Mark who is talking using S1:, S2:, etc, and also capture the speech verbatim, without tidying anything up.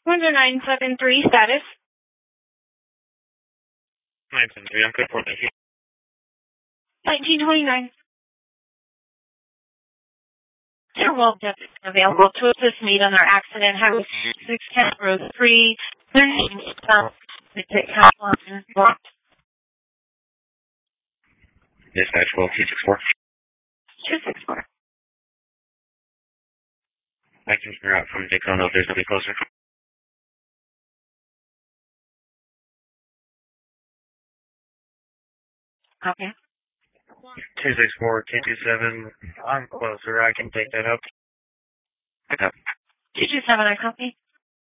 S1: one nine seven three status.
S2: nine seven three, I'm good for thank you.
S1: nineteen twenty-nine. Well, deputies available to assist me on our accident. Highway six ten Road three.
S2: Dispatch twelve two six four.
S1: two six four.
S2: I can figure out from Daytona if there's nobody closer.
S1: Okay.
S2: two six four, two two seven. I'm closer. I can take that up. Pick up.
S1: two two seven, I copy.